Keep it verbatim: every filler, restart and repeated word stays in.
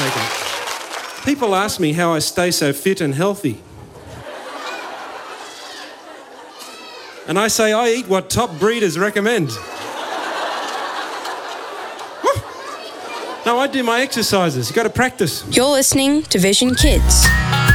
taken. People ask me how I stay so fit and healthy. And I say I eat what top breeders recommend. No, I do my exercises. You've got to practice. You're listening to Vision Kids.